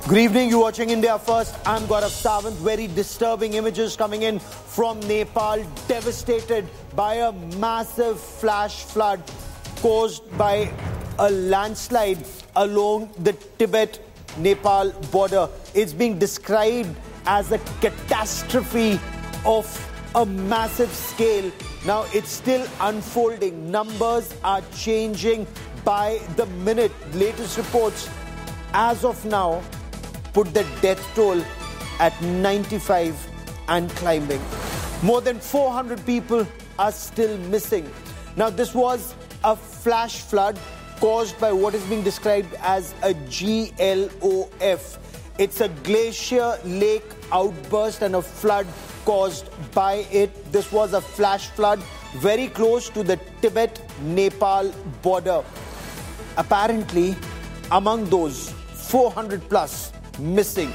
Good evening, you're watching India First. I'm Gaurav Sawant. Very disturbing images coming in from Nepal, devastated by a massive flash flood caused by a landslide along the Tibet-Nepal border. It's being described as a catastrophe of a massive scale. Now, it's still unfolding. Numbers are changing by the minute. Latest reports, as of now, put the death toll at 95 and climbing. More than 400 people are still missing. Now, this was a flash flood caused by what is being described as a GLOF. It's a glacier lake outburst and a flood caused by it. This was a flash flood very close to the Tibet-Nepal border. Apparently, among those 400 plus missing,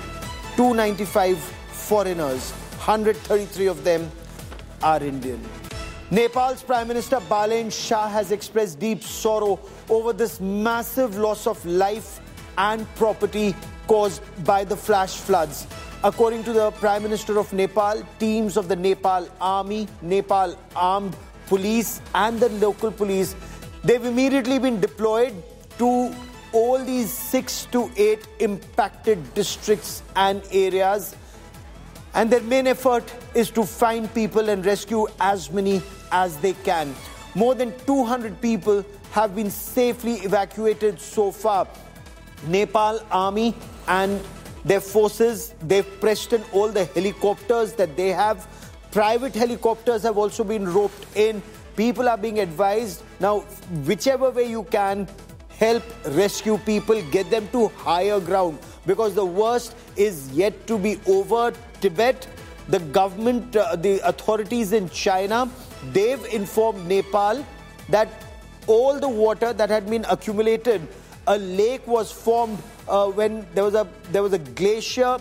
295 foreigners, 133 of them are Indian. Nepal's Prime Minister Balen Shah has expressed deep sorrow over this massive loss of life and property caused by the flash floods. According to the Prime Minister of Nepal, teams of the Nepal Army, Nepal Armed Police and the local police, they've immediately been deployed to all these 6 to 8 impacted districts and areas, and their main effort is to find people and rescue as many as they can. More than 200 people have been safely evacuated so far. Nepal Army and their forces, they've pressed in all the helicopters that they have. Private helicopters have also been roped in. People are being advised, now, whichever way you can, help rescue people, get them to higher ground, because the worst is yet to be over. Tibet, the government, the authorities in China, they've informed Nepal that all the water that had been accumulated, a lake was formed when there was a glacier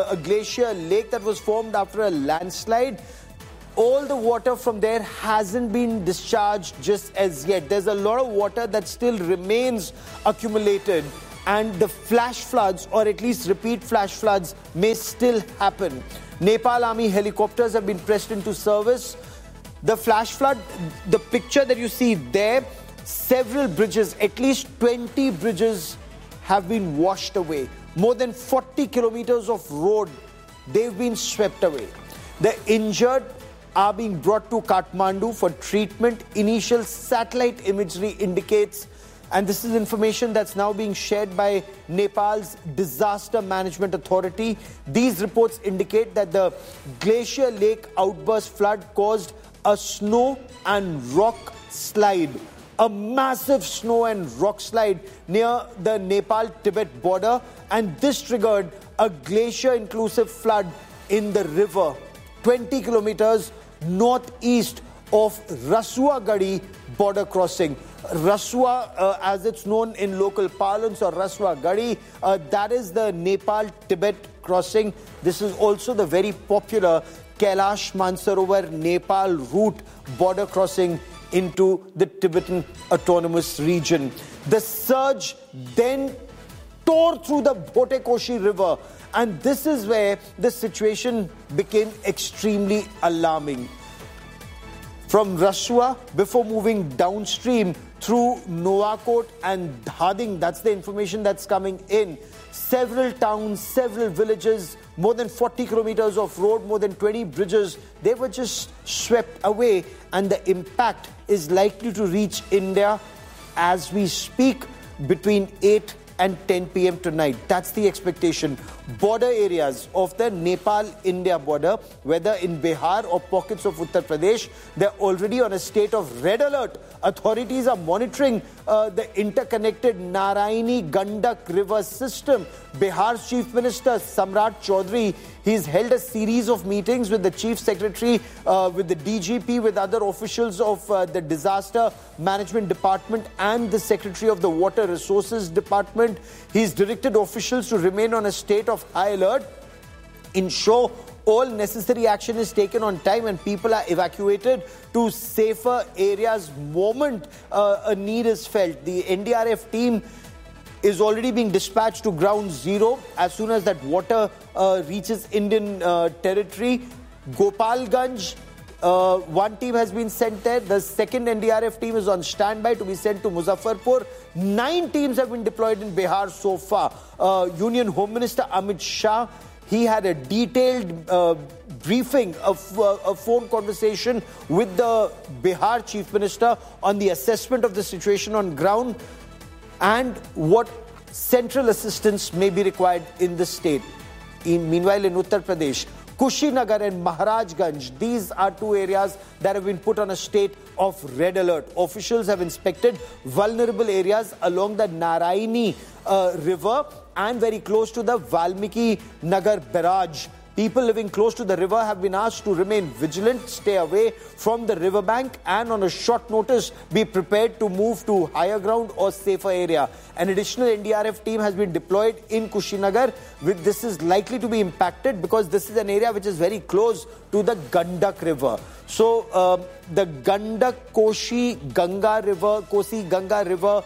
lake that was formed after a landslide. All the water from there hasn't been discharged just as yet. There's a lot of water that still remains accumulated, and the flash floods, or at least repeat flash floods, may still happen. Nepal Army helicopters have been pressed into service. The flash flood, the picture that you see there, several bridges, at least 20 bridges have been washed away. More than 40 kilometers of road, they've been swept away. The injured are being brought to Kathmandu for treatment. Initial satellite imagery indicates, and this is information that's now being shared by Nepal's Disaster Management Authority. These reports indicate that the glacier lake outburst flood caused a snow and rock slide, a massive snow and rock slide near the Nepal-Tibet border, and this triggered a glacier-inclusive flood in the river 20 kilometers northeast of Rasua Gadi border crossing. Rasua, as it's known in local parlance, or Rasua Gadi, that is the Nepal-Tibet crossing. This is also the very popular Kailash Mansarovar Nepal route border crossing into the Tibetan Autonomous Region. The surge then tore through the Bhotekoshi River, and this is where the situation became extremely alarming. From Rasua, before moving downstream through Nuwakot and Dhading, that's the information that's coming in. Several towns, several villages, more than 40 kilometers of road, more than 20 bridges, they were just swept away, and the impact is likely to reach India as we speak between 8 and 10 p.m. tonight. That's the expectation. Border areas of the Nepal-India border, whether in Bihar or pockets of Uttar Pradesh, they're already on a state of red alert. Authorities are monitoring the interconnected Narayani Gandak river system. Bihar's Chief Minister Samrat Chaudhary, he's held a series of meetings with the Chief Secretary, with the DGP, with other officials of the Disaster Management Department and the Secretary of the Water Resources Department. He's directed officials to remain on a state of high alert, ensure all necessary action is taken on time and people are evacuated to safer areas moment a need is felt. The NDRF team is already being dispatched to ground zero as soon as that water reaches Indian territory. Gopalganj, one team has been sent there. The second NDRF team is on standby to be sent to Muzaffarpur. 9 teams have been deployed in Bihar so far. Union Home Minister Amit Shah, he had a detailed briefing, a phone conversation with the Bihar Chief Minister on the assessment of the situation on ground and what central assistance may be required in the state. Meanwhile, in Uttar Pradesh, Kushinagar and Maharajganj, these are 2 areas that have been put on a state of red alert. Officials have inspected vulnerable areas along the Narayani river and very close to the Valmiki Nagar barrage. People living close to the river have been asked to remain vigilant, stay away from the riverbank, and on a short notice be prepared to move to higher ground or safer area. An additional NDRF team has been deployed in Kushinagar. This is likely to be impacted because this is an area which is very close to the Gandak river. So the Gandak, Kosi, Ganga river,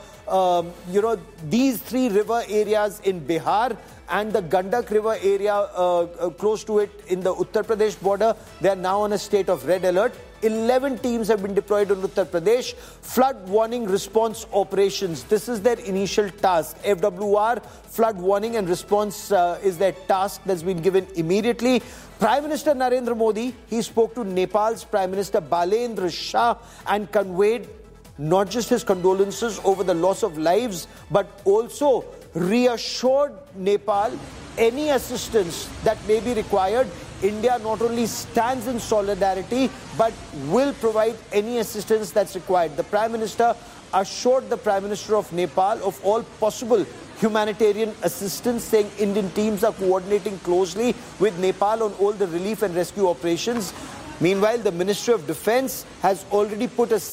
these 3 river areas in Bihar and the Gandak river area close to it in the Uttar Pradesh border, they are now on a state of red alert. 11 teams have been deployed in Uttar Pradesh. Flood warning response operations, this is their initial task. FWR, flood warning and response is their task that's been given immediately. Prime Minister Narendra Modi, he spoke to Nepal's Prime Minister Balendra Shah and conveyed not just his condolences over the loss of lives, but also reassured Nepal any assistance that may be required. India not only stands in solidarity, but will provide any assistance that's required. The Prime Minister assured the Prime Minister of Nepal of all possible humanitarian assistance, saying Indian teams are coordinating closely with Nepal on all the relief and rescue operations. Meanwhile, the Ministry of Defence has already put a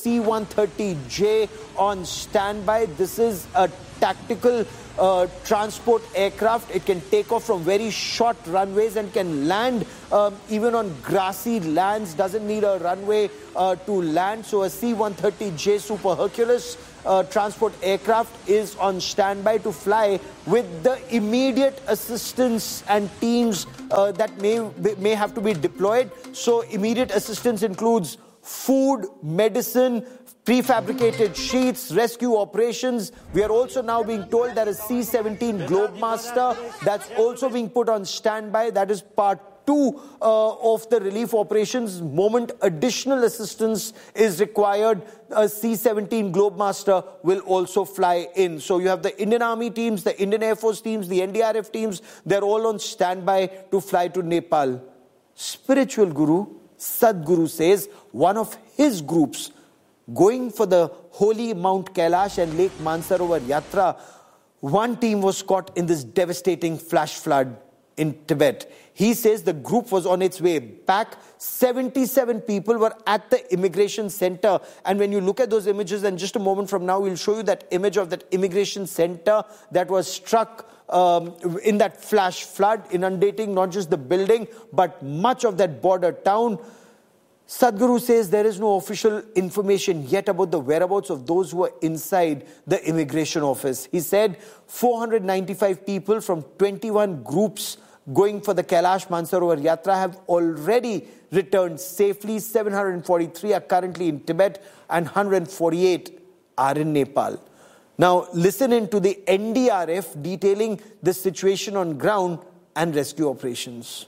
C-130J on standby. This is a tactical transport aircraft. It can take off from very short runways and can land even on grassy lands, doesn't need a runway to land. So a C-130J Super Hercules transport aircraft is on standby to fly with the immediate assistance and teams that may have to be deployed. So immediate assistance includes food, medicine, prefabricated sheets, rescue operations. We are also now being told that a C-17 Globemaster that's also being put on standby. That is part 2 of the relief operations. Moment additional assistance is required, a C-17 Globemaster will also fly in. So you have the Indian Army teams, the Indian Air Force teams, the NDRF teams. They're all on standby to fly to Nepal. Spiritual guru Sadhguru says one of his groups going for the holy Mount Kailash and Lake Mansarovar Yatra, one team was caught in this devastating flash flood in Tibet. He says the group was on its way back. 77 people were at the immigration center. And when you look at those images, and just a moment from now, we'll show you that image of that immigration center that was struck in that flash flood, inundating not just the building, but much of that border town. Sadhguru says there is no official information yet about the whereabouts of those who are inside the immigration office. He said 495 people from 21 groups going for the Kailash Mansarovar Yatra have already returned safely. 743 are currently in Tibet and 148 are in Nepal. Now listen in to the NDRF detailing the situation on ground and rescue operations.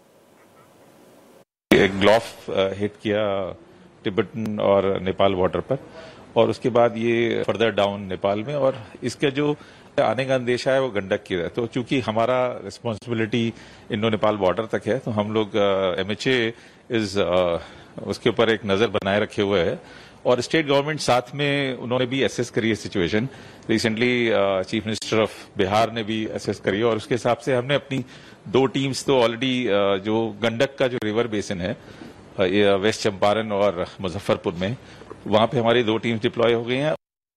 एक GLOF hit किया Tibetan और Nepal border पर, और उसके बाद ये further down Nepal में, और इसका जो आने का अंदेशा है वो गंडक की है। तो चूंकि हमारा रिस्पांसिबिलिटी इंडो नेपाल बॉर्डर तक है, तो हम लोग MHA उसके ऊपर एक नजर बनाए रखे हुए है, और स्टेट गवर्नमेंट साथ में उन्होंने भी एसेस करी है situation. Recently chief minister of Bihar ने भी एसेस करी, और उसके हिसाब से हमने अपनी 2 टीम्स तो ऑलरेडी जो गंडक का जो रिवर बेसिन है वेस्ट चंपारण और मुजफ्फरपुर में, वहां पे हमारी 2 टीम्स डिप्लॉय हो गई हैं।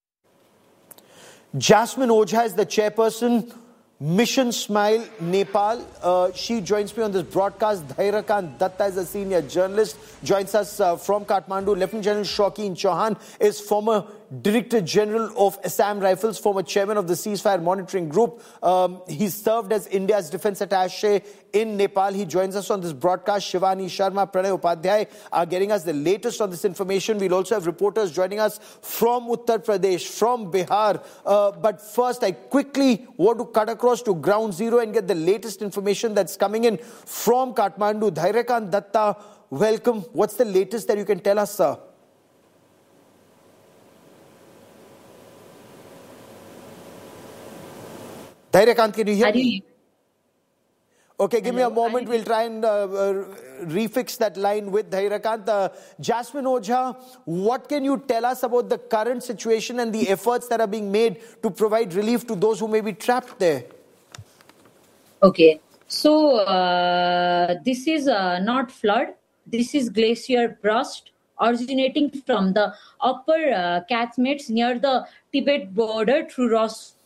Jasmine Ojha is the chairperson, Mission Smile Nepal. She joins me on this broadcast. Dhairakant Datta is a senior journalist, joins us from Kathmandu. Lieutenant General Shaukin Chauhan is former Director General of Assam Rifles, former chairman of the Ceasefire Monitoring Group. He served as India's defense attaché in Nepal. He joins us on this broadcast. Shivani Sharma, Pranay Upadhyay are getting us the latest on this information. We'll also have reporters joining us from Uttar Pradesh, from Bihar. But first, I quickly want to cut across to ground zero and get the latest information that's coming in from Kathmandu. Dhairyakant Datta, welcome. What's the latest that you can tell us, sir? Dhairyakant, can you hear me? Okay, give me a moment. We'll try and refix that line with Dhairyakant. Jasmine Ojha, what can you tell us about the current situation and the efforts that are being made to provide relief to those who may be trapped there? Okay, so this is not flood. This is glacier burst originating from the upper Catchments near the Tibet border through Ross.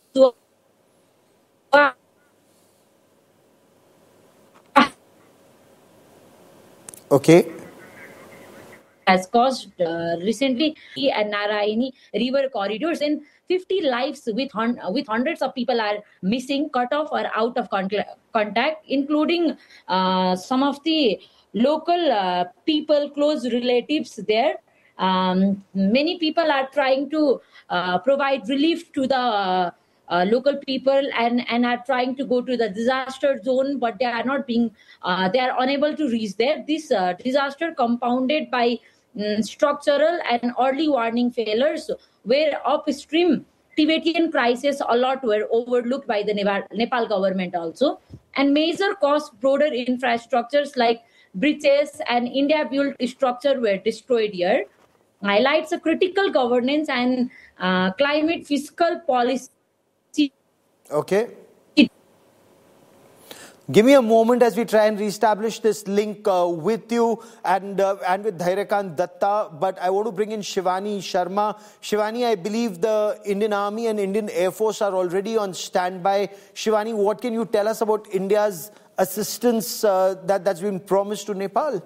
Okay. Has caused recently and Narayani river corridors, and 50 lives with hundreds of people are missing, cut off or out of contact, including some of the local people, close relatives there. Many people are trying to provide relief to the local people and are trying to go to the disaster zone, but they are not being, they are unable to reach there. This disaster compounded by structural and early warning failures, where upstream Tibetan crisis a lot were overlooked by the Nepal government also. And major cost broader infrastructures like bridges and India-built structure were destroyed here. Highlights a critical governance and climate fiscal policy. Okay. Give me a moment as we try and reestablish this link with you and with Dhairyakant Datta. But I want to bring in Shivani Sharma. Shivani, I believe the Indian Army and Indian Air Force are already on standby. Shivani, what can you tell us about India's assistance that's been promised to Nepal?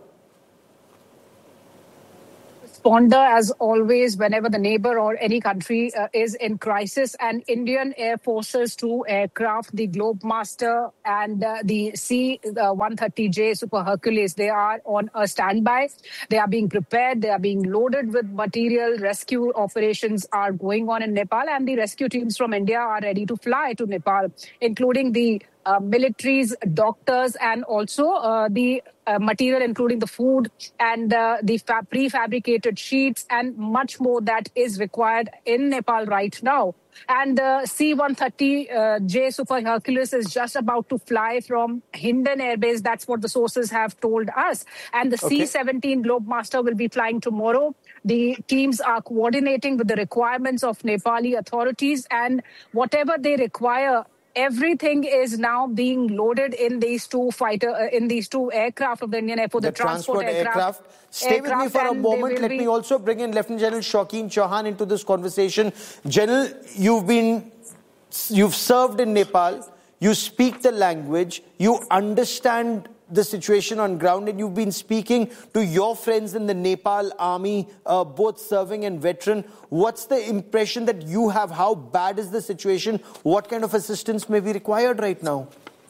As always, whenever the neighbor or any country is in crisis, and Indian Air Force's 2 aircraft, the Globemaster and the C-130J Super Hercules, they are on a standby. They are being prepared. They are being loaded with material. Rescue operations are going on in Nepal, and the rescue teams from India are ready to fly to Nepal, including the militaries, doctors, and also the material, including the food and the prefabricated sheets and much more that is required in Nepal right now. And the C-130J Super Hercules is just about to fly from Hindon Air Base. That's what the sources have told us. And the C-17 Globemaster will be flying tomorrow. The teams are coordinating with the requirements of Nepali authorities, and whatever they require, everything is now being loaded in these two aircraft of the Indian Air Force, the transport aircraft. Stay with me for a moment. Let me also bring in Lieutenant General Shaukin Chauhan into this conversation. General, you've served in Nepal. You speak the language. You understand the situation on ground, and you've been speaking to your friends in the Nepal army, both serving and veteran. What's the impression that you have? How bad is the situation? What kind of assistance may be required right now?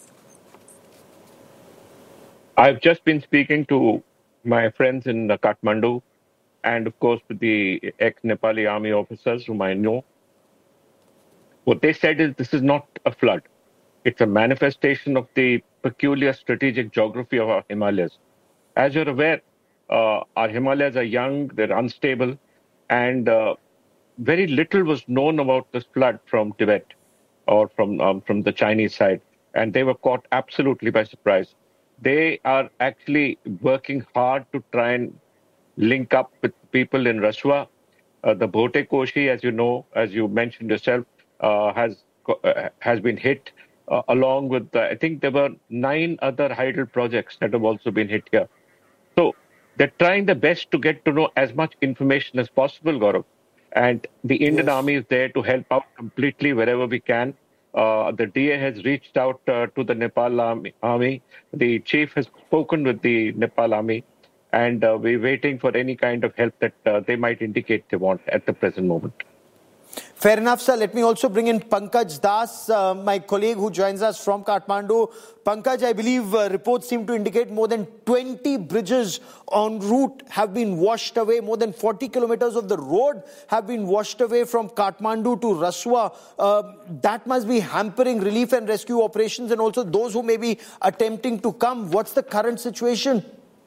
I've just been speaking to my friends in Kathmandu, and of course with the ex-Nepali army officers whom I know. What they said is this is not a flood. It's a manifestation of the peculiar strategic geography of our Himalayas. As you're aware, our Himalayas are young, they're unstable, and very little was known about this flood from Tibet or from the Chinese side, and they were caught absolutely by surprise. They are actually working hard to try and link up with people in Raswa. The Bhote Koshi, as you know, as you mentioned yourself, has been hit. Along with, I think there were 9 other hydel projects that have also been hit here. So they're trying their best to get to know as much information as possible, Gaurav. And the Indian Army is there to help out completely wherever we can. The DA has reached out to the Nepal Army. The chief has spoken with the Nepal Army. and we're waiting for any kind of help that they might indicate they want at the present moment. Fair enough, sir. Let me also bring in Pankaj Das, my colleague who joins us from Kathmandu. Pankaj, I believe reports seem to indicate more than 20 bridges en route have been washed away. More than 40 kilometers of the road have been washed away from Kathmandu to Raswa. That must be hampering relief and rescue operations and also those who may be attempting to come. What's the current situation?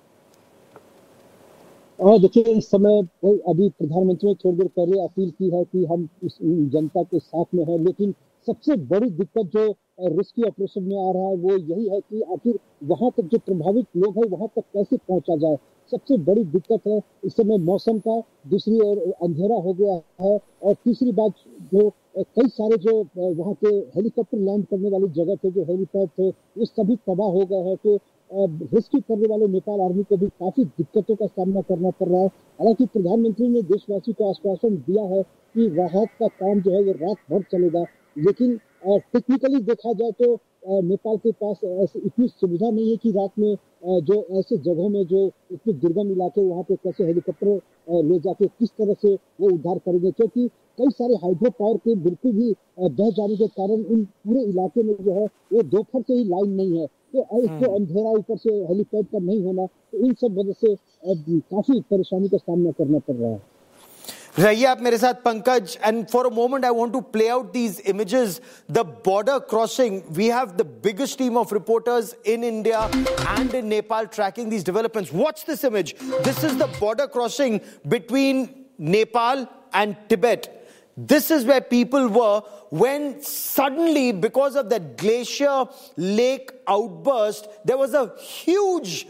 देखिए, इस समय अभी प्रधानमंत्री ने थोड़ी देर पहले appeal की है कि हम इस जनता के साथ में हैं, लेकिन सबसे बड़ी दिक्कत जो रेस्क्यू ऑपरेशन में आ रहा है वो यही है कि आखिर वहां तक जो प्रभावित लोग हैं वहां तक कैसे पहुंचा जाए। सबसे बड़ी दिक्कत है इस समय मौसम का, दूसरी ओर अंधेरा हो गया है और तीसरी बात जो कई सारे जो वहां के हेलीकॉप्टर लैंड करने वाली जगह थे, जो हेलीपैड थे, वो सभी तबाह हो गए हैं। तो रेस्क्यू करने वाले नेपाल आर्मी को भी काफी दिक्कतों का सामना करना पड़ रहा है। हालांकि प्रधानमंत्री ने देशवासी को आश्वासन दिया है कि राहत का काम जो है वो रात भर चलेगा, लेकिन टेक्निकली देखा जाए तो नेपाल के पास इतनी सुविधा नहीं है कि रात में जो ऐसे जगहों में जो इतने दुर्गम इलाके वहां पे कैसे हेलीकॉप्टर ले जाके किस तरह से वो उद्धार करेंगे, क्योंकि कई सारे हाइड्रो पावर के बिल्कुल भी बह जाने के कारण इन पूरे इलाके में जो है वो दोपहर से ही लाइन नहीं है। तो एक तो अंधेरा, ऊपर से हेलीपैड का नहीं होना, तो इन सब वजह से काफी परेशानी का सामना करना पड़ रहा है। रहिए आप मेरे साथ Pankaj, and for a moment I want to play out these images. The border crossing, we have the biggest team of reporters in India and in Nepal tracking these developments. Watch this image. This is the border crossing between Nepal and Tibet. This is where people were when suddenly, because of that glacier lake outburst, there was a huge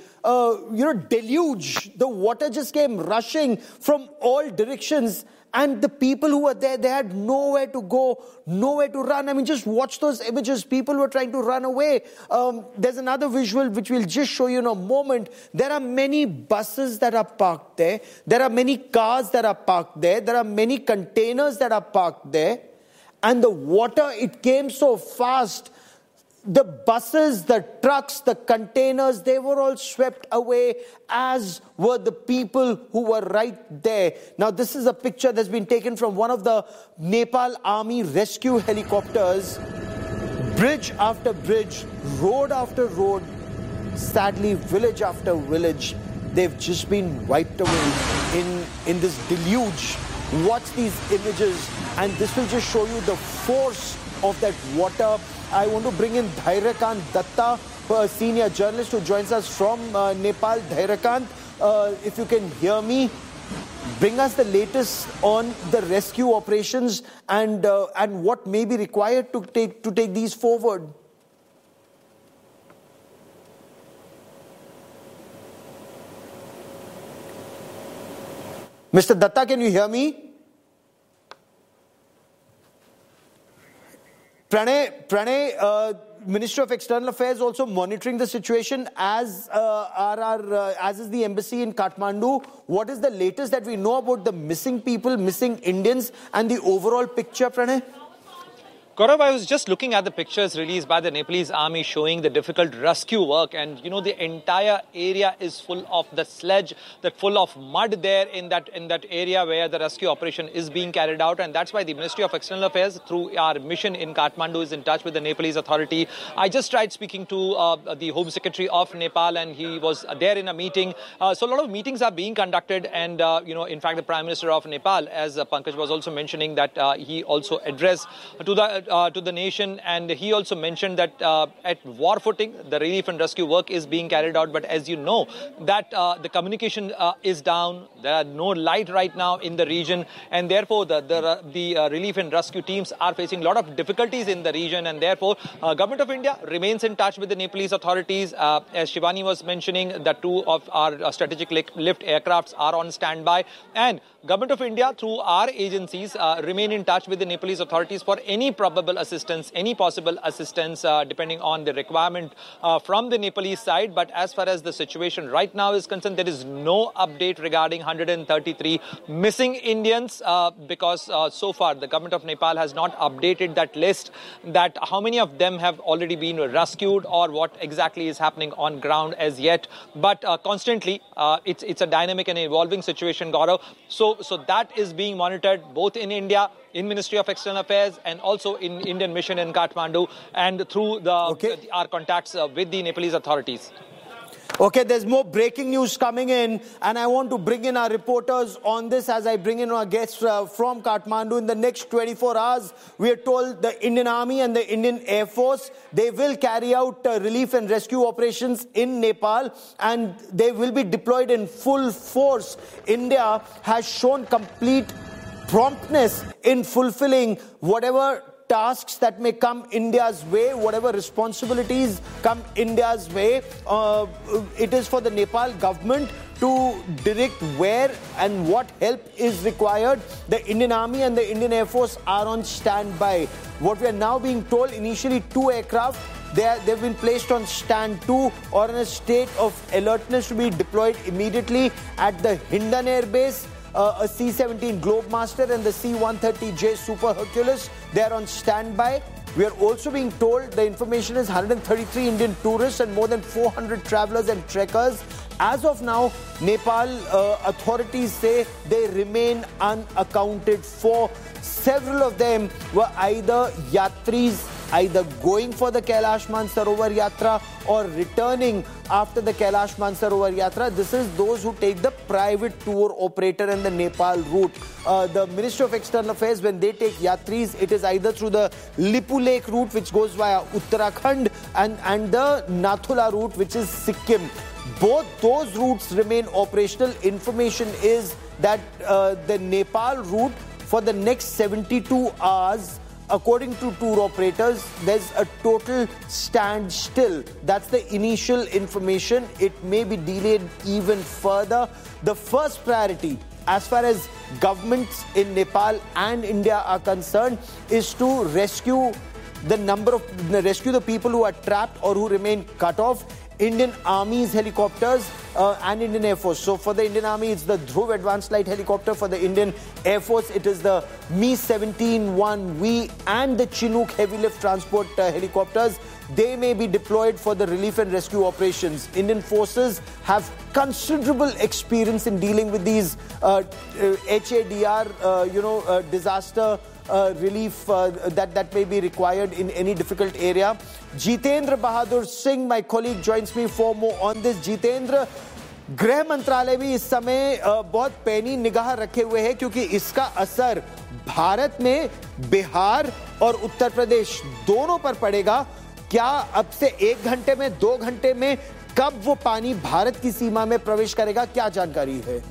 deluge. The water just came rushing from all directions. And the people who were there, they had nowhere to go, nowhere to run. I mean, just watch those images. People were trying to run away. There's another visual which we'll just show you in a moment. There are many buses that are parked there. There are many cars that are parked there. There are many containers that are parked there. And the water, it came so fast. The buses, the trucks, the containers, they were all swept away, as were the people who were right there. Now, this is a picture that's been taken from one of the Nepal Army rescue helicopters. Bridge after bridge, road after road, sadly, village after village, they've just been wiped away in this deluge. Watch these images, and this will just show you the force of that water. I want to bring in Dhairyakant Datta, a senior journalist who joins us from Nepal. Dhairyakant, if you can hear me, bring us the latest on the rescue operations and what may be required to take these forward. Mr. Datta, can you hear me? Pranay, Ministry of External Affairs also monitoring the situation, as is the embassy in Kathmandu. What is the latest that we know about the missing people, missing Indians, and the overall picture, Pranay? Gaurav, I was just looking at the pictures released by the Nepalese army showing the difficult rescue work, and you know the entire area is full of the sledge, full of mud there in that area where the rescue operation is being carried out, and that's why the Ministry of External Affairs, through our mission in Kathmandu, is in touch with the Nepalese authority. I just tried speaking to the Home Secretary of Nepal, and he was there in a meeting. So a lot of meetings are being conducted, and in fact, the Prime Minister of Nepal, as Pankaj was also mentioning, that he also addressed to the nation, and he also mentioned that at war footing, the relief and rescue work is being carried out. But as you know, that the communication is down. There are no light right now in the region, and therefore the relief and rescue teams are facing a lot of difficulties in the region, and therefore Government of India remains in touch with the Nepalese authorities. As Shivani was mentioning, the two of our strategic lift aircrafts are on standby, and Government of India, through our agencies, remain in touch with the Nepalese authorities for any problem probable assistance, any possible assistance, depending on the requirement from the Nepalese side. But as far as the situation right now is concerned, there is no update regarding 133 missing Indians because so far the government of Nepal has not updated that list, that how many of them have already been rescued or what exactly is happening on ground as yet. But constantly, it's a dynamic and evolving situation, Gaurav. So that is being monitored both in India, in Ministry of External Affairs, and also in Indian mission in Kathmandu, and through our contacts with the Nepalese authorities. Okay, there's more breaking news coming in, and I want to bring in our reporters on this as I bring in our guests from Kathmandu. In the next 24 hours, we are told the Indian Army and the Indian Air Force, they will carry out relief and rescue operations in Nepal, and they will be deployed in full force. India has shown complete promptness in fulfilling whatever tasks that may come India's way, whatever responsibilities come India's way. It is for the Nepal government to direct where and what help is required. The Indian Army and the Indian Air Force are on standby. What we are now being told, initially 2 aircraft, they've been placed on stand 2 or in a state of alertness to be deployed immediately at the Hindan Air Base. A C-17 Globemaster and the C-130J Super Hercules, they are on standby. We are also being told, the information is 133 Indian tourists and more than 400 travelers and trekkers. As of now, Nepal authorities say they remain unaccounted for. Several of them were either yatris, either going for the Kailash Mansarovar Yatra or returning after the Kailash Mansarovar Yatra. This is those who take the private tour operator and the Nepal route. The Ministry of External Affairs, when they take yatris, it is either through the Lipu Lake route, which goes via Uttarakhand, and the Nathula route, which is Sikkim. Both those routes remain operational. Information is that the Nepal route for the next 72 hours, according to tour operators, there's a total standstill. That's the initial information. It may be delayed even further. The first priority, as far as governments in Nepal and India are concerned, is to rescue the people who are trapped or who remain cut off. Indian Army's helicopters and Indian Air Force. So for the Indian Army, it's the Dhruv Advanced Light Helicopter. For the Indian Air Force, it is the Mi-17-1V and the Chinook Heavy Lift Transport helicopters. They may be deployed for the relief and rescue operations. Indian forces have considerable experience in dealing with these HADR, disaster relief that may be required in any difficult area. Jitendra Bahadur Singh, my colleague, joins me for more on this. Jitendra, गृह मंत्रालय भी इस समय बहुत पैनी निगाह रखे हुए है क्योंकि इसका असर भारत में बिहार और उत्तर प्रदेश दोनों पर पड़ेगा. क्या अब से 1 घंटे में, 2 घंटे में, कब वो पानी भारत की सीमा में प्रवेश करेगा, क्या जानकारी है?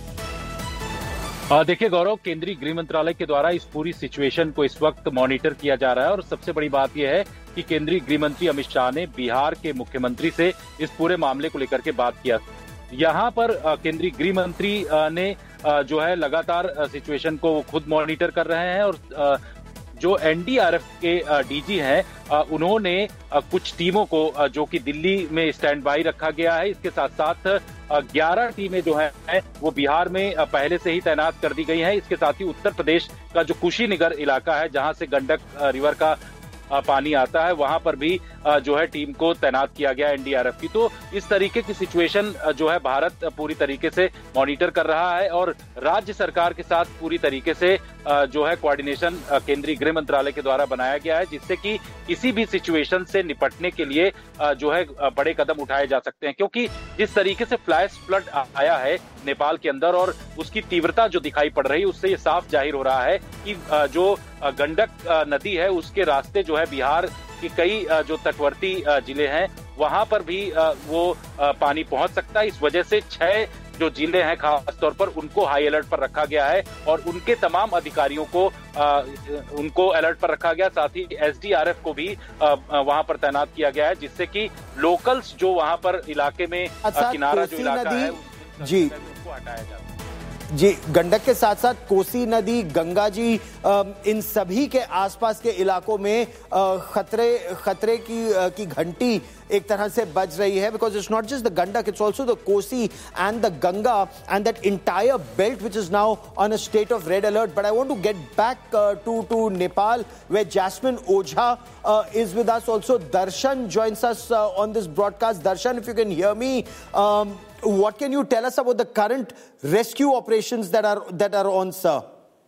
देखिए गौरव, केंद्रीय गृह मंत्रालय के द्वारा इस पूरी सिचुएशन को इस वक्त मॉनिटर किया जा रहा है और सबसे बड़ी बात यह है कि केंद्रीय गृह मंत्री अमित शाह ने बिहार के मुख्यमंत्री से इस पूरे मामले को लेकर के बात किया. यहाँ पर केंद्रीय गृह मंत्री ने जो है लगातार सिचुएशन को खुद मॉनिटर कर रहे हैं और जो एनडीआरएफ के डीजी हैं उन्होंने कुछ टीमों को जो कि दिल्ली में स्टैंड बाई रखा गया है, इसके साथ साथ 11 टीमें जो हैं वो बिहार में पहले से ही तैनात कर दी गई हैं. इसके साथ ही उत्तर प्रदेश का जो कुशीनगर इलाका है जहां से गंडक रिवर का पानी आता है वहां पर भी जो है टीम को तैनात किया गया एनडीआरएफ की. तो इस तरीके की सिचुएशन जो है भारत पूरी तरीके से मॉनिटर कर रहा है और राज्य सरकार के साथ पूरी तरीके से जो है कोऑर्डिनेशन केंद्रीय गृह मंत्रालय के द्वारा बनाया गया है जिससे कि किसी भी सिचुएशन से निपटने के लिए जो है बड़े कदम उठाए जा सकते हैं. क्योंकि जिस तरीके से फ्लैश फ्लड आया है नेपाल के अंदर और उसकी तीव्रता जो दिखाई पड़ रही है उससे ये साफ जाहिर हो रहा है कि जो गंडक नदी है उसके रास्ते जो है बिहार के कई जो तटवर्ती जिले हैं वहां पर भी वो पानी पहुंच सकता है. इस वजह से 6 जो जिले हैं खास तौर पर उनको हाई अलर्ट पर रखा गया है और उनके तमाम अधिकारियों को उनको अलर्ट पर रखा गया. साथ ही एसडीआरएफ को भी वहां पर तैनात किया गया है जिससे कि लोकल्स जो वहां पर इलाके में किनारा जो इलाका है जी उसको हटाया जाए. जी, गंडक के साथ साथ कोसी नदी, गंगा जी, इन सभी के आसपास के इलाकों में खतरे की घंटी एक तरह से बज रही है, because it's not just the Gandak, it's also the Kosi and the Ganga and that entire belt which is now on a state of red alert. But I want to get back to Nepal, where Jasmine Ojha is with us. Also, Darshan joins us on this broadcast. Darshan, if you can hear me, what can you tell us about the current rescue operations that are on, sir?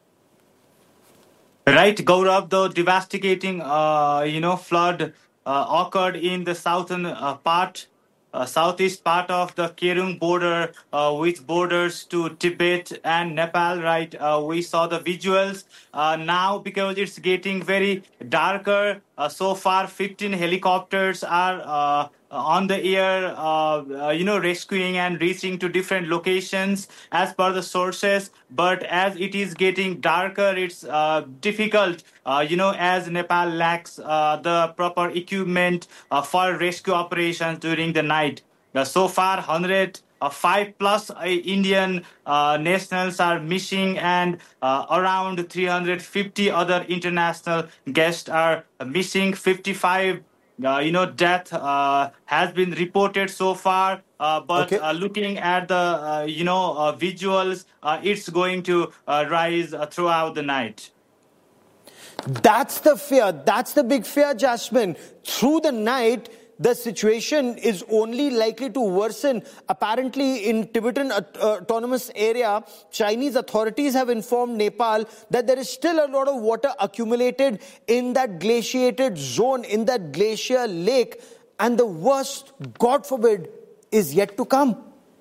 Right, Gaurav, the devastating, flood occurred in the southeast part of the Kerung border, which borders to Tibet and Nepal, right? We saw the visuals. Now, because it's getting very darker, so far 15 helicopters are on the air, rescuing and reaching to different locations as per the sources. But as it is getting darker, it's difficult, as Nepal lacks the proper equipment for rescue operations during the night. So far, 105 plus Indian nationals are missing, and around 350 other international guests are missing. 55 death has been reported so far, but Okay. looking at the visuals, it's going to rise throughout the night. That's the fear. That's the big fear, Jasmine. Through the night, the situation is only likely to worsen. Apparently, in Tibetan autonomous area, Chinese authorities have informed Nepal that there is still a lot of water accumulated in that glaciated zone, in that glacier lake, and the worst, God forbid, is yet to come.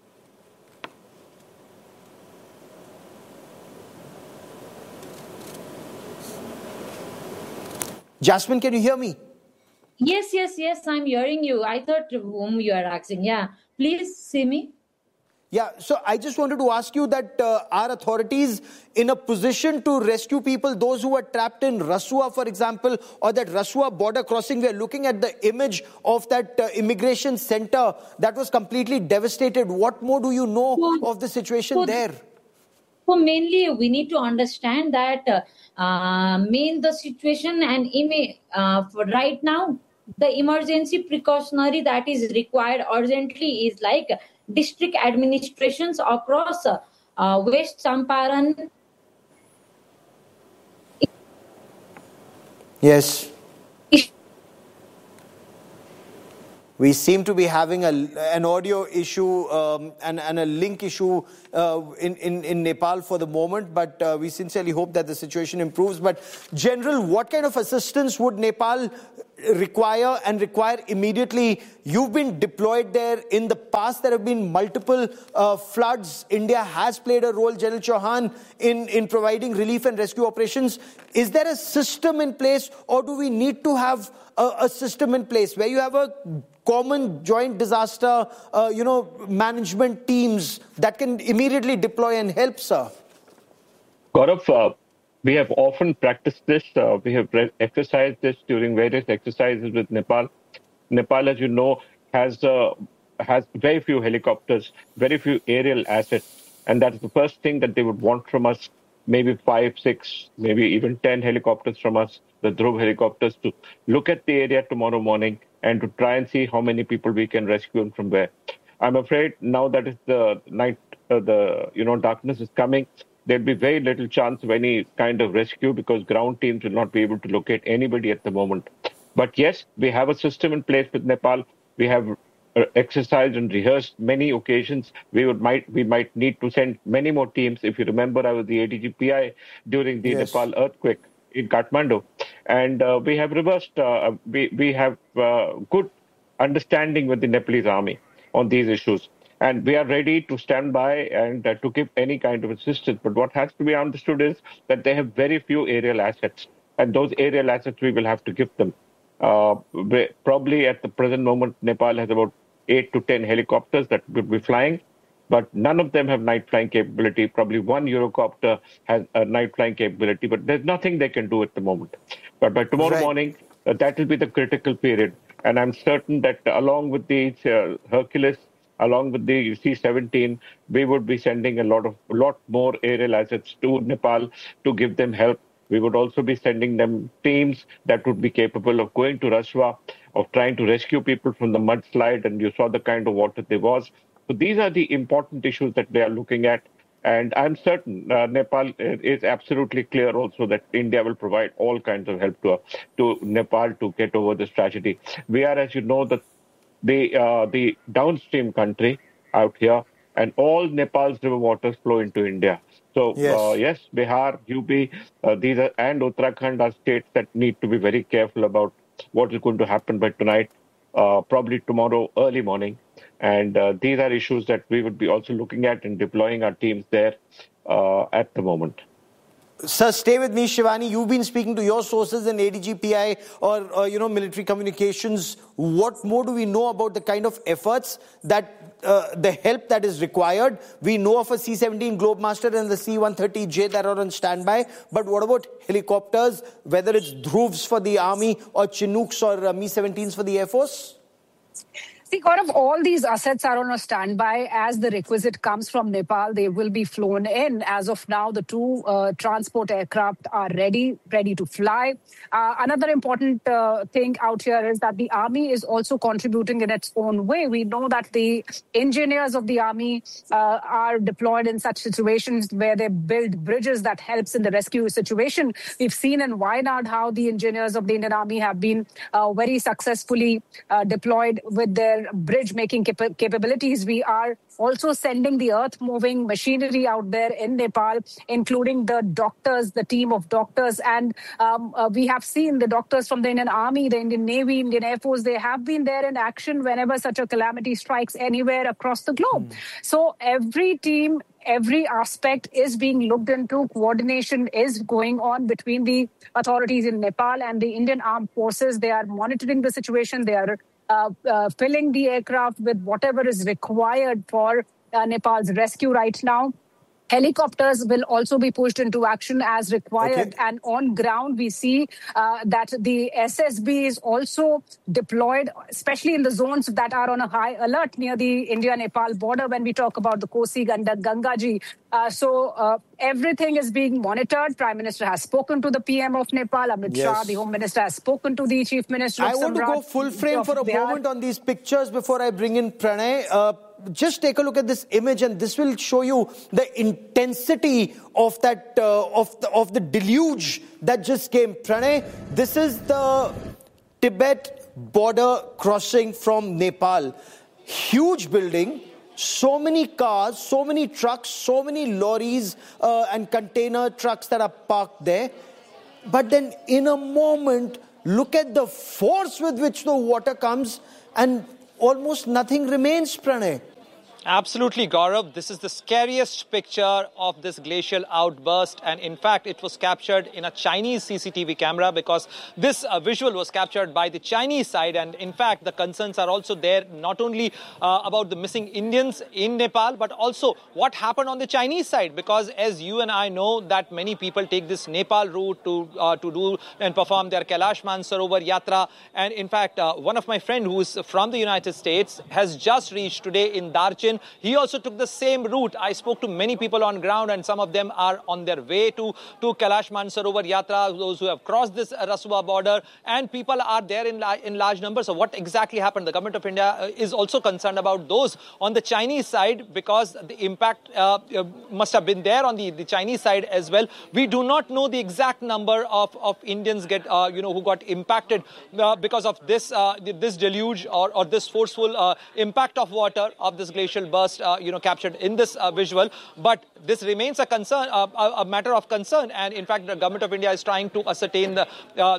Jasmine, can you hear me? Yes, I'm hearing you. I thought whom you are asking. Yeah, please see me. Yeah, so I just wanted to ask you that are authorities in a position to rescue people, those who are trapped in Rasua, for example, or that Rasua border crossing? We are looking at the image of that immigration center that was completely devastated. What more do you know of the situation there? So mainly we need to understand that the situation and for right now, the emergency precautionary that is required urgently is like district administrations across West Champaran. Yes. We seem to be having an audio issue and a link issue in Nepal for the moment, but we sincerely hope that the situation improves. But General, what kind of assistance would Nepal require immediately? You've been deployed there. In the past, there have been multiple floods. India has played a role, General Chauhan, in providing relief and rescue operations. Is there a system in place, or do we need to have a system in place where you have a common joint disaster, management teams that can immediately deploy and help, sir? Gaurav, we have often practiced this. We have exercised this during various exercises with Nepal. Nepal, as you know, has very few helicopters, very few aerial assets. And that's the first thing that they would want from us, maybe 5, 6, maybe even 10 helicopters from us, the Dhruv helicopters, to look at the area tomorrow morning and to try and see how many people we can rescue and from where. I'm afraid now that it's the night, darkness is coming, there'll be very little chance of any kind of rescue because ground teams will not be able to locate anybody at the moment. But yes, we have a system in place with Nepal. We have exercised and rehearsed many occasions. We might need to send many more teams. If you remember, I was the ADG-PI during the Nepal earthquake in Kathmandu, and we have reversed. We have good understanding with the Nepalese army on these issues, and we are ready to stand by and to give any kind of assistance. But what has to be understood is that they have very few aerial assets, and those aerial assets we will have to give them. Probably at the present moment, Nepal has about 8 to 10 helicopters that will be flying, but none of them have night flying capability. Probably one Eurocopter has a night flying capability, but there's nothing they can do at the moment. But by tomorrow morning, that will be the critical period. And I'm certain that along with the Hercules along with the C-17, we would be sending a lot more aerial assets to Nepal to give them help. We would also be sending them teams that would be capable of going to Raswa, of trying to rescue people from the mudslide, and you saw the kind of water there was. So these are the important issues that they are looking at. And I'm certain Nepal is absolutely clear also that India will provide all kinds of help to Nepal to get over this tragedy. We are, as you know, the downstream country out here, and all Nepal's river waters flow into India. So, yes, Bihar, UP, these are, and Uttarakhand are states that need to be very careful about what is going to happen by tonight, probably tomorrow early morning. And these are issues that we would be also looking at and deploying our teams there at the moment. Sir, stay with me, Shivani. You've been speaking to your sources in ADGPI or military communications. What more do we know about the kind of efforts that the help that is required? We know of a C-17 Globemaster and the C-130J that are on standby. But what about helicopters, whether it's Dhruvs for the Army or Chinooks or Mi-17s for the Air Force? See, Gaurav, all these assets are on a standby. As the requisite comes from Nepal, they will be flown in. As of now, the two transport aircraft are ready to fly. Another important thing out here is that the Army is also contributing in its own way. We know that the engineers of the Army are deployed in such situations where they build bridges that helps in the rescue situation. We've seen in Wayanad how the engineers of the Indian Army have been very successfully deployed with their bridge-making capabilities. We are also sending the earth-moving machinery out there in Nepal, including the doctors, the team of doctors. And we have seen the doctors from the Indian Army, the Indian Navy, Indian Air Force. They have been there in action whenever such a calamity strikes anywhere across the globe. So every team, every aspect is being looked into. Coordination is going on between the authorities in Nepal and the Indian Armed Forces. They are monitoring the situation. They are filling the aircraft with whatever is required for Nepal's rescue right now. Helicopters will also be pushed into action as required. Okay. And on ground, we see that the SSB is also deployed, especially in the zones that are on a high alert near the India-Nepal border when we talk about the Kosi, Gandak, Gangaji. So everything is being monitored. Prime Minister has spoken to the PM of Nepal. Amit Shah, the Home Minister, has spoken to the Chief Minister of I want to go full frame for a moment on these pictures before I bring in Pranay. Just take a look at this image, and this will show you the intensity of that of the deluge that just came. Pranay, this is the Tibet border crossing from Nepal. Huge building, so many cars, so many trucks, so many lorries and container trucks that are parked there. But then in a moment, look at the force with which the water comes, and almost nothing remains, Pranay. Absolutely, Gaurav. This is the scariest picture of this glacial outburst. And in fact, it was captured in a Chinese CCTV camera because this visual was captured by the Chinese side. And in fact, the concerns are also there, not only about the missing Indians in Nepal, but also what happened on the Chinese side. Because as you and I know that many people take this Nepal route to do and perform their Kailash Mansarovar Yatra. And in fact, one of my friends who is from the United States has just reached today in Darchin. He also took the same route. I spoke to many people on ground, and some of them are on their way to Kailash Mansarovar Yatra, those who have crossed this Raswa border, and people are there in large numbers. So what exactly happened? The government of India is also concerned about those on the Chinese side because the impact must have been there on the Chinese side as well. We do not know the exact number of Indians who got impacted because of this this deluge or this forceful impact of water of this glacial burst, captured in this visual. But this remains a concern, a matter of concern. And in fact, the government of India is trying to ascertain check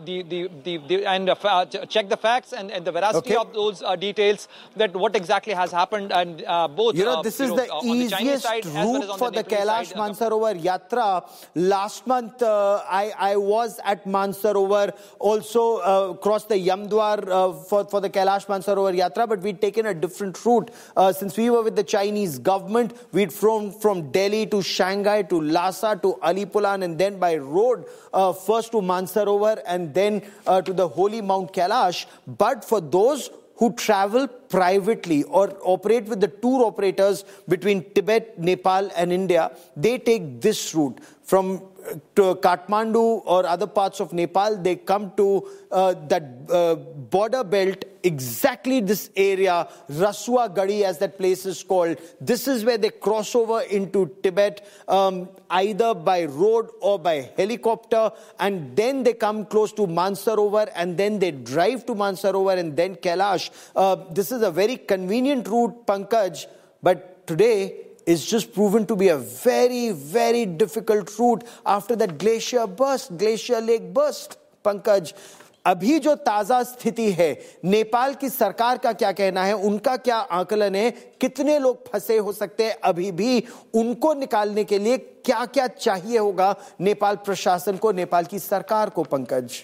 the facts and the veracity of those details, that what exactly has happened. And both, this is the easiest route for the Kailash Mansarovar Yatra. Last month, I was at Mansarovar, also crossed the Yamdwar for the Kailash Mansarovar Yatra, but we'd taken a different route. Since we were with the Chinese government, we'd flown from Delhi to Shanghai to Lhasa to Alipulan, and then by road first to Mansarovar and then to the holy Mount Kailash. But for those who travel privately or operate with the tour operators between Tibet, Nepal and India, they take this route from to Kathmandu or other parts of Nepal. They come to that border belt, exactly this area, Rasua Gadi as that place is called. This is where they cross over into Tibet, either by road or by helicopter, and then they come close to Mansarovar, and then they drive to Mansarovar and then Kailash. This is a very convenient route, Pankaj, but today is just proven to be a very, very difficult route after that glacier lake burst, Pankaj. अभी जो ताजा स्थिति है, नेपाल की सरकार का क्या कहना है, उनका क्या आकलन है, कितने लोग फंसे हो सकते हैं अभी भी, उनको निकालने के लिए क्या क्या चाहिए होगा नेपाल प्रशासन को, नेपाल की सरकार को, पंकज?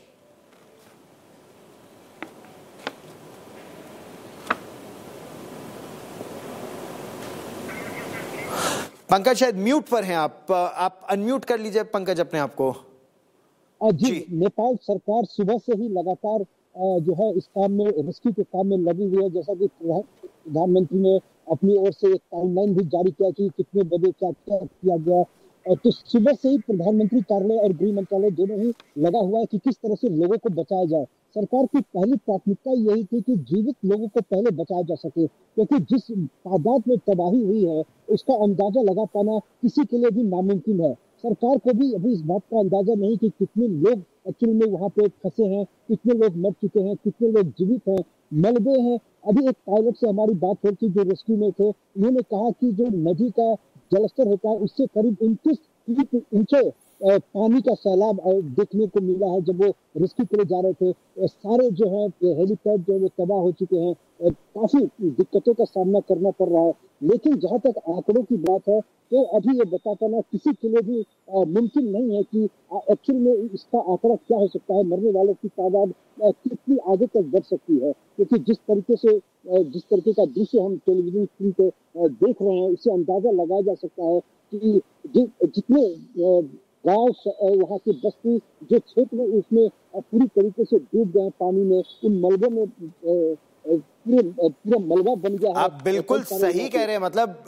पंकज शायद म्यूट पर हैं आप अनम्यूट कर लीजिए पंकज अपने आप को। जी, नेपाल सरकार सुबह से ही लगातार जो है इस काम में, रेस्क्यू के काम में लगी हुई है। जैसा कि प्रधानमंत्री ने अपनी ओर से एक टाइमलाइन भी जारी किया कि कितने बजे क्या क्या किया गया, तो सुबह से ही प्रधानमंत्री कार्यालय और गृह मंत्रालय दोनों ही लगा हुआ है कि किस तरह से लोगों को बचाया जाए। सरकार की पहली प्राथमिकता यही थी कि जीवित लोगों को पहले बचाया जा सके, क्योंकि जिस तादाद में तबाही हुई है उसका अंदाजा लगा पाना किसी के लिए भी नामुमकिन है। सरकार को भी अभी इस बात का अंदाजा नहीं कि कितने लोग एक्चुअली में वहां पे फंसे हैं, कितने लोग मर चुके हैं, कितने लोग जीवित हैं, मलबे हैं। अभी एक पायलट से हमारी बात हो रही थी जो रेस्क्यू में थे, उन्होंने कहा कि जो नदी का जलस्तर होता है उससे करीब 29 इंच पानी का सैलाब देखने को मिला है। जब वो रेस्क्यू के लिए जा रहे थे, सारे जो है हेलीपैड जो तबाह हो चुके हैं, काफी दिक्कतों का सामना करना पड़ रहा है। लेकिन जहां तक आंकड़ों की बात है तो अभी ये बता पाना किसी के लिए भी मुमकिन नहीं है कि एक्चुअल में इसका आंकड़ा क्या हो सकता है, मरने वालों की तादाद कितनी आगे तक बढ़ सकती है। क्योंकि जिस तरीके का दृश्य हम टेलीविजन स्क्रीन पे देख रहे हैं, इससे अंदाजा लगाया जा सकता है कि जितने गांव वहाँ की बस्ती जो क्षेत्र में उसमें पूरी तरीके से डूब गए पानी में, उन मलबों में पूरा मलबा बन गया है। आप बिल्कुल सही कह रहे हैं,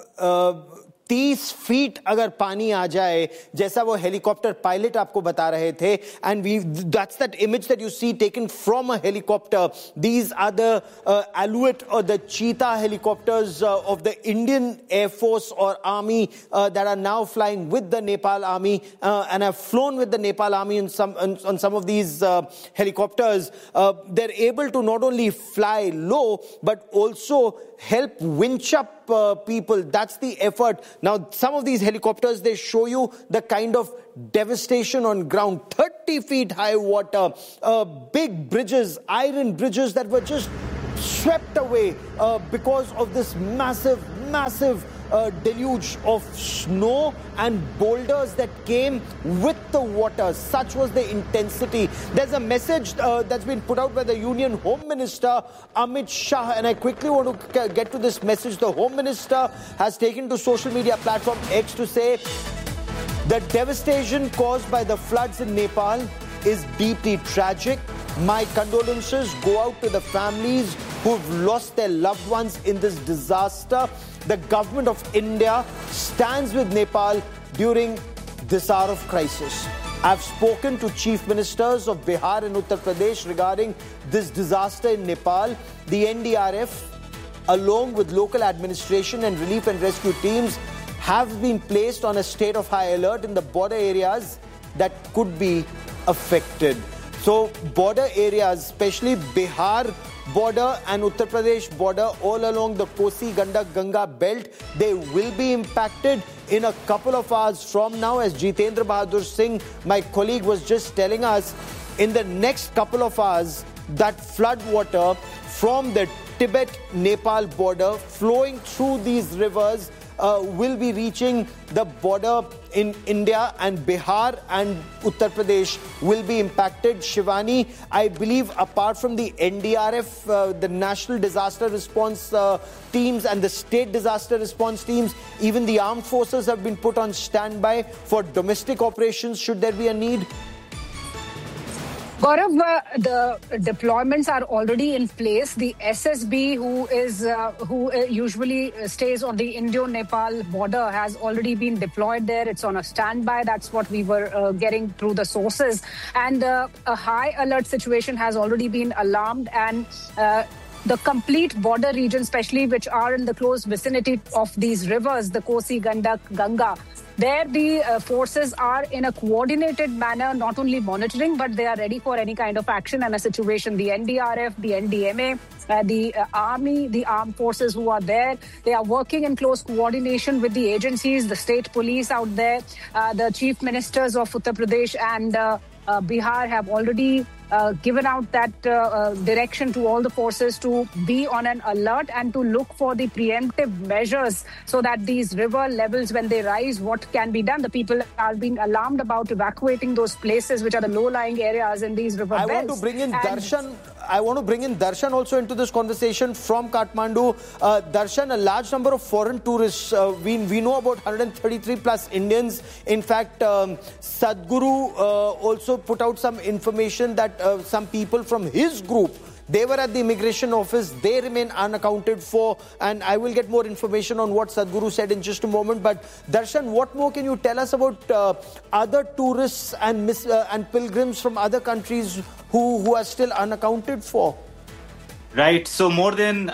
मतलब 30 फीट अगर पानी आ जाए, जैसा वो हेलीकॉप्टर पायलट आपको बता रहे थे, and that's that image that you see taken from a helicopter. These are the Alouette or the Cheetah helicopters of the Indian Air Force or Army that are now flying with the Nepal Army and have flown with the Nepal Army on some of these helicopters. They're able to not only fly low but also help winch up people. That's the effort. Now, some of these helicopters, they show you the kind of devastation on ground. 30 feet high water, big bridges, iron bridges that were just swept away because of this massive deluge of snow and boulders that came with the water. Such was the intensity. There's a message that's been put out by the Union Home Minister Amit Shah, and I quickly want to get to this message. The Home Minister has taken to social media platform X to say the devastation caused by the floods in Nepal is deeply tragic. My condolences go out to the families who've lost their loved ones in this disaster. The government of India stands with Nepal during this hour of crisis. I've spoken to chief ministers of Bihar and Uttar Pradesh regarding this disaster in Nepal. The NDRF, along with local administration and relief and rescue teams, have been placed on a state of high alert in the border areas that could be affected. So border areas, especially Bihar border and Uttar Pradesh border, all along the Kosi Gandak Ganga belt, they will be impacted in a couple of hours from now. As Jitendra Bahadur Singh, my colleague, was just telling us, in the next couple of hours, that flood water from the Tibet-Nepal border flowing through these rivers will be reaching the border in India, and Bihar and Uttar Pradesh will be impacted. Shivani, I believe apart from the NDRF, the National Disaster Response teams and the State Disaster Response teams, even the armed forces have been put on standby for domestic operations should there be a need. Gaurav, the deployments are already in place. The SSB, who usually stays on the Indio-Nepal border, has already been deployed there. It's on a standby. That's what we were getting through the sources. And a high alert situation has already been alarmed, and the complete border region, especially which are in the close vicinity of these rivers, the Kosi, Gandak, Ganga, there the forces are in a coordinated manner, not only monitoring, but they are ready for any kind of action and a situation. The NDRF, the NDMA, the army, the armed forces who are there, they are working in close coordination with the agencies, the state police out there. The chief ministers of Uttar Pradesh and Bihar have already given out that direction to all the forces to be on an alert and to look for the preemptive measures so that these river levels, when they rise, what can be done. The people are being alarmed about evacuating those places which are the low-lying areas in these river belts. I want to bring in Darshan. I want to bring in Darshan also into this conversation from Kathmandu. Darshan, a large number of foreign tourists. We know about 133 plus Indians. In fact, Sadhguru also put out some information that some people from his group, they were at the immigration office. They remain unaccounted for. And I will get more information on what Sadhguru said in just a moment. But Darshan, what more can you tell us about other tourists and pilgrims from other countries who are still unaccounted for? Right. So more than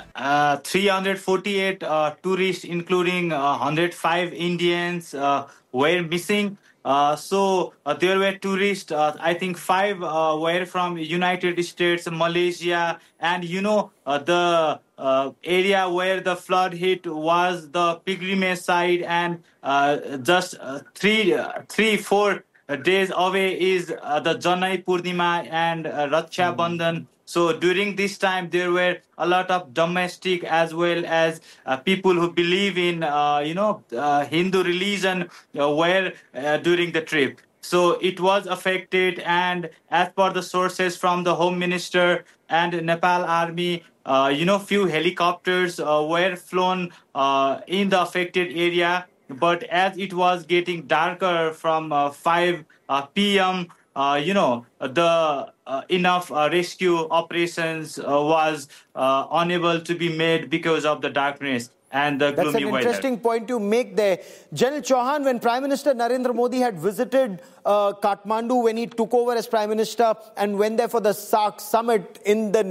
348 tourists, including 105 Indians, were missing. So there were tourists, I think 5 were from United States, Malaysia, and the area where the flood hit was the pilgrimage site, and just 3-4 days away is the Janai Purnima and Raksha Bandhan. So during this time, there were a lot of domestic as well as people who believe in, Hindu religion were during the trip. So it was affected, and as per the sources from the Home Minister and Nepal Army, few helicopters were flown in the affected area. But as it was getting darker from 5 p.m., the enough rescue operations was unable to be made because of the darkness and the gloomy weather. That's an interesting point you make there. General Chauhan, when Prime Minister Narendra Modi had visited Kathmandu when he took over as Prime Minister and went there for the SAARC summit in the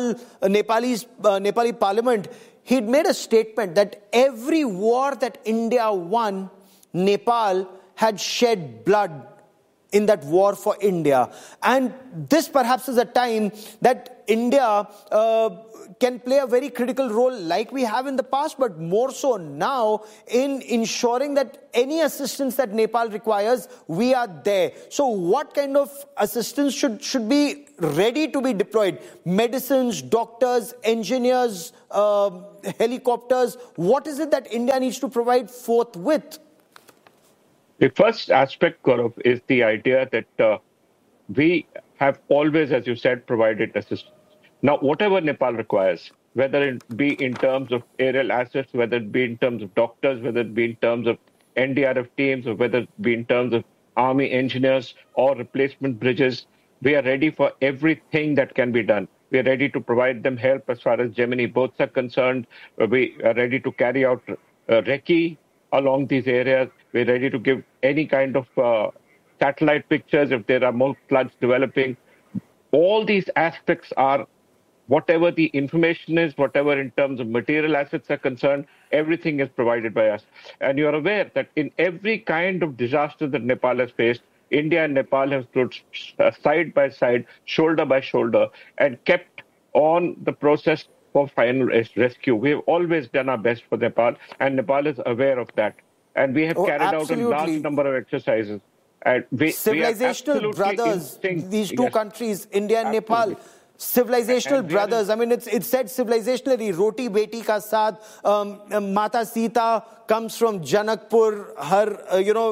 Nepali Parliament, he'd made a statement that every war that India won, Nepal had shed blood in that war for India. And this perhaps is a time that India can play a very critical role like we have in the past, but more so now in ensuring that any assistance that Nepal requires, we are there. So what kind of assistance should be ready to be deployed? Medicines, doctors, engineers, helicopters. What is it that India needs to provide forthwith? The first aspect, Gaurav, is the idea that we have always, as you said, provided assistance. Now, whatever Nepal requires, whether it be in terms of aerial assets, whether it be in terms of doctors, whether it be in terms of NDRF teams, or whether it be in terms of army engineers or replacement bridges, we are ready for everything that can be done. We are ready to provide them help as far as Gemini boats are concerned. We are ready to carry out recce along these areas. We're ready to give any kind of satellite pictures if there are more floods developing. All these aspects are, whatever the information is, whatever in terms of material assets are concerned, everything is provided by us. And you're aware that in every kind of disaster that Nepal has faced, India and Nepal have stood side by side, shoulder by shoulder, and kept on the process for final rescue. We have always done our best for Nepal, and Nepal is aware of that. And we have carried out a large number of exercises. And civilizational brothers, these two countries, India and Nepal, civilizational brothers. I mean, it's said civilizationally, Roti Beti Ka Saath, Mata Sita comes from Janakpur,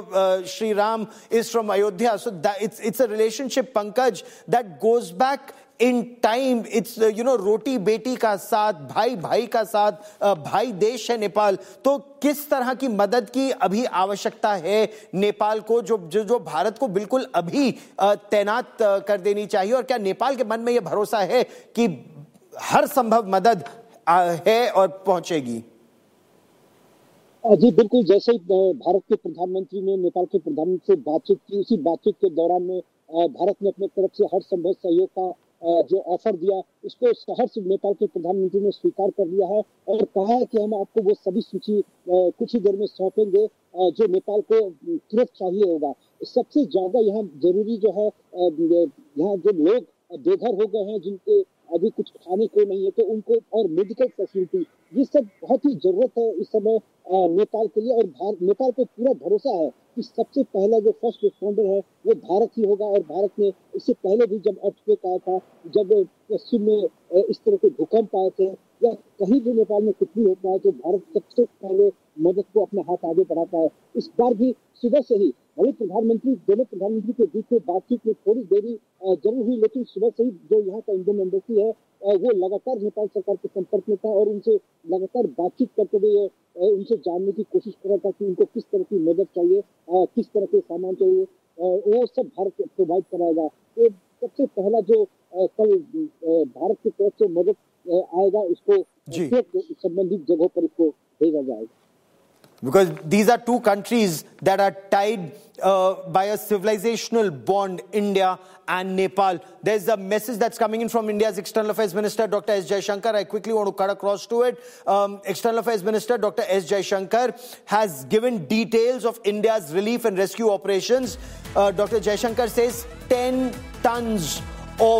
Sri Ram is from Ayodhya. So it's a relationship, Pankaj, that goes back in time. It's, roti beti ka saath, bhai bhai ka saath, bhai desh hai Nepal. तो किस तरह की मदद की अभी आवश्यकता है नेपाल को, जो भारत को बिल्कुल अभी तैनात कर देनी चाहिए, और क्या नेपाल के मन में यह भरोसा है कि हर संभव मदद है और पहुंचेगी? जी बिल्कुल, जैसे ही भारत के प्रधानमंत्री ने नेपाल के प्रधानमंत्री से बातचीत की, उसी बातचीत के दौरान में भारत ने अपने तरफ से हर संभव सहयोग का जो ऑफर दिया, उसको सहर्ष नेपाल के प्रधानमंत्री ने स्वीकार कर लिया है और कहा है कि हम आपको वो सभी सूची कुछ ही देर में सौंपेंगे जो नेपाल को तुरंत चाहिए होगा। सबसे ज्यादा यहाँ जरूरी जो है, यहाँ जो लोग बेघर हो गए हैं, जिनके अभी कुछ खाने को नहीं है, तो उनको, और मेडिकल फैसिलिटी, ये सब बहुत ही जरूरत है इस समय नेपाल के लिए। और नेपाल को पूरा भरोसा है कि सबसे पहला जो फर्स्ट रिस्पॉन्डर है वो भारत ही होगा। और भारत ने इससे पहले भी जब अर्थक्वेक आया था, जब पश्चिम में इस तरह के भूकंप आए थे, या कहीं भी नेपाल में कुछ भी होता है, तो भारत सबसे पहले मदद को अपने हाथ आगे बढ़ाता है। इस बार भी सुबह से ही दोनों प्रधानमंत्री के बीच में बातचीत में थोड़ी देरी जरूर हुई, लेकिन सुबह से ही जो यहाँ का इंडियन एम्बेसी है वो लगातार नेपाल सरकार के संपर्क में था और उनसे लगातार बातचीत करते हुए उनसे जानने की कोशिश कर रहा था कि उनको किस तरह की मदद चाहिए, किस तरह के सामान चाहिए, वो सब भारत प्रोवाइड कराएगा। तो सबसे पहला जो कल भारत की तरफ से मदद आएगा, उसको संबंधित जगहों पर इसको भेजा जाएगा। Because these are two countries that are tied by a civilizational bond, India and Nepal. There's a message that's coming in from India's External Affairs Minister, Dr. S. Jaishankar. I quickly want to cut across to it. External Affairs Minister, Dr. S. Jaishankar, has given details of India's relief and rescue operations. Dr. Jaishankar says 10 tons of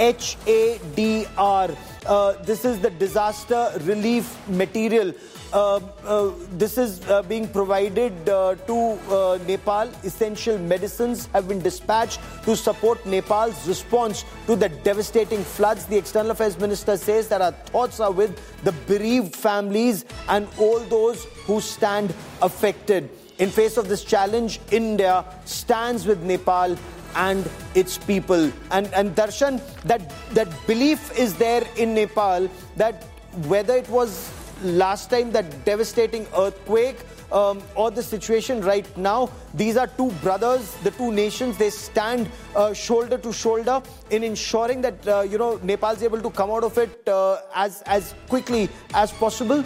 HADR. This is the disaster relief material. This is being provided to Nepal. Essential medicines have been dispatched to support Nepal's response to the devastating floods. The External Affairs Minister says that our thoughts are with the bereaved families and all those who stand affected. In face of this challenge, India stands with Nepal and its people. And Darshan, that belief is there in Nepal that whether it was last time that devastating earthquake or the situation right now, these are two brothers, the two nations. They stand shoulder to shoulder in ensuring that Nepal is able to come out of it as quickly as possible.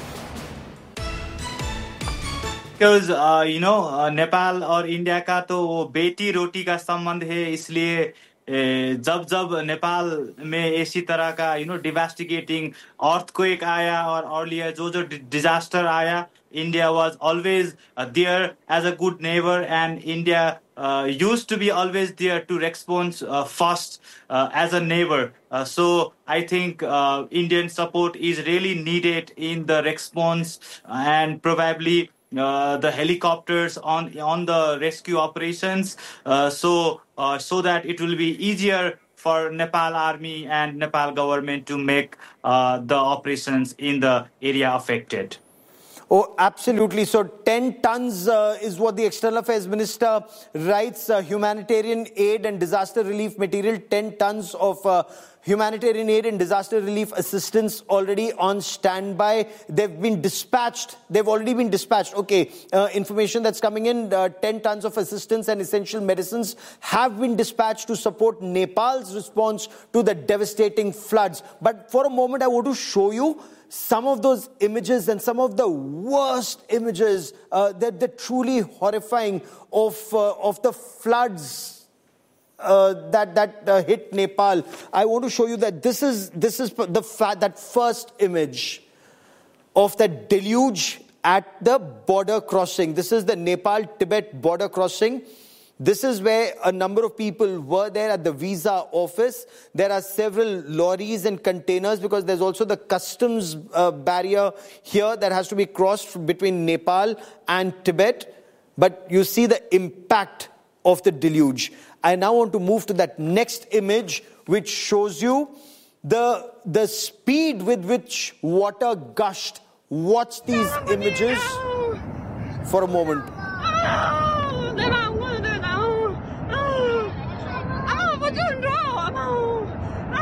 Because Nepal और India का तो वो बेटी रोटी का संबंध है, इसलिए जब नेपाल में ऐसी तरह का डिवास्टिगेटिंग अर्थक्वेक आया और अर्लियर जो डिजास्टर आया, India was always there as a good neighbor, and India used to be always there to respond first as a neighbor. So I think Indian support is really needed in the response, and probably the helicopters on the rescue operations, so that it will be easier for Nepal Army and Nepal government to make the operations in the area affected. Oh, absolutely. So 10 tons is what the External Affairs Minister writes, humanitarian aid and disaster relief material, 10 tons of humanitarian aid and disaster relief assistance already on standby. They've been dispatched. They've already been dispatched. Okay, information that's coming in, 10 tons of assistance and essential medicines have been dispatched to support Nepal's response to the devastating floods. But for a moment, I want to show you some of those images and some of the worst images that they're truly horrifying of the floods that hit Nepal. I want to show you that this is that first image of that deluge at the border crossing. This is the Nepal-Tibet border crossing. This is where a number of people were there at the visa office. There are several lorries and containers because there's also the customs barrier here that has to be crossed between Nepal and Tibet. But you see the impact of the deluge. I now want to move to that next image, which shows you the speed with which water gushed. Watch these images for a moment.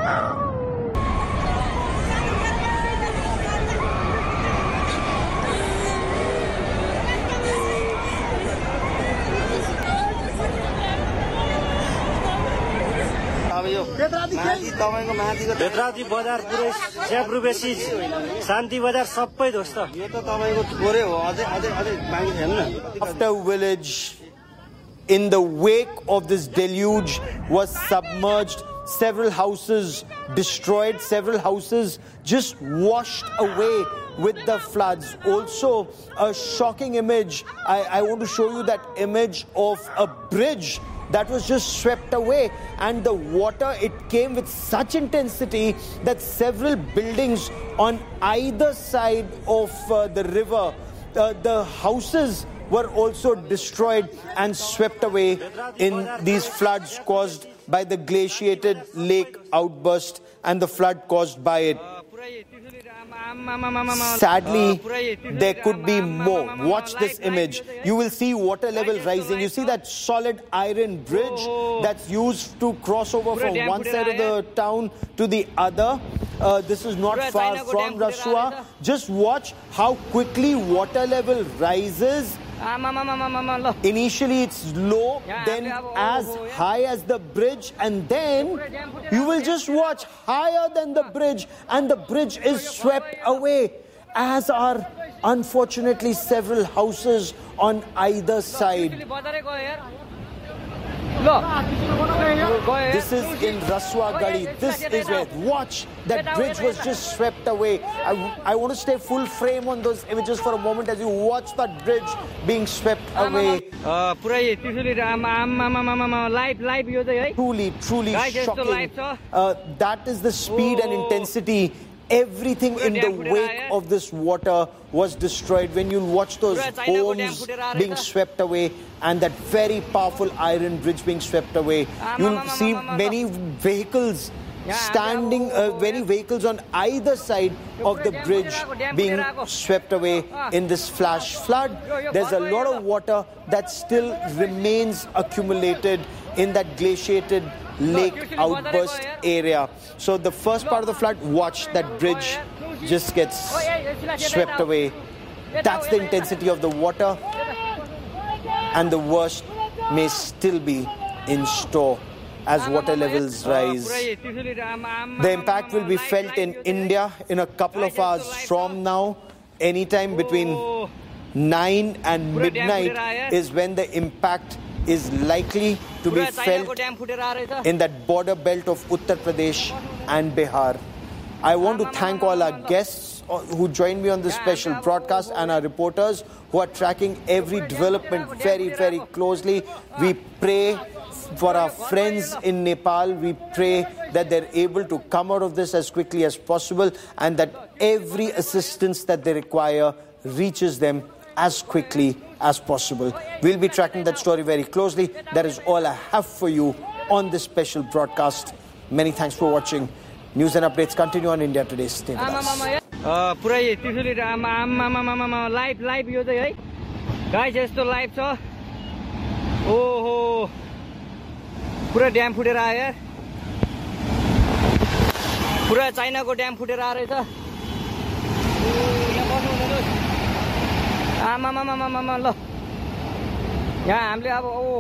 भेत्रादी बजार पुरै स्याब्रु बेसी शान्ति बजार सबै ध्वस्त यो त तपाईको थोरै हो अझै बाँकी छैन After village in the wake of this deluge was submerged, several houses destroyed, several houses just washed away with the floods. Also a shocking image, I want to show you that image of a bridge that was just swept away, and the water, it came with such intensity that several buildings on either side of the river, the houses were also destroyed and swept away in these floods caused by the glaciated lake outburst and the flood caused by it. Sadly, there could be more. Watch this image. You will see water level rising. You see that solid iron bridge that's used to cross over from one side of the town to the other. This is not far from Rasua. Just watch how quickly water level rises. Initially it's low, then as high as the bridge, and then you will just watch higher than the bridge, and the bridge is swept away, as are unfortunately several houses on either side. This is in Rasua Gadi. This is where, watch, that bridge was just swept away. I want to stay full frame on those images for a moment as you watch that bridge being swept away. Truly shocking. That is the speed and intensity. Everything in the wake of this water was destroyed. When you watch those homes being swept away and that very powerful iron bridge being swept away, you'll see many vehicles standing, many vehicles on either side of the bridge being swept away in this flash flood. There's a lot of water that still remains accumulated in that glaciated lake outburst area. So the first part of the flood, watch that bridge just gets swept away. That's the intensity of the water, and the worst may still be in store as water levels rise. The impact will be felt in India in a couple of hours from now. Anytime between 9 and midnight is when the impact is likely to be felt in that border belt of Uttar Pradesh and Bihar. I want to thank all our guests who joined me on this special broadcast and our reporters who are tracking every development very, very closely. We pray for our friends in Nepal. We pray that they're able to come out of this as quickly as possible and that every assistance that they require reaches them as quickly as possible. We'll be tracking that story very closely. That is all I have for you on this special broadcast. Many thanks for watching. News and updates continue on India Today. Stay with us. पुरै Trishuli live यो चाहिँ है guys यस्तो live छ ओहो पुरा dam फुटेर आयो यार पुरा चाइनाको ड्याम फुटेर आ रहेछ आमामामामामा ल यहाँ हामीले अब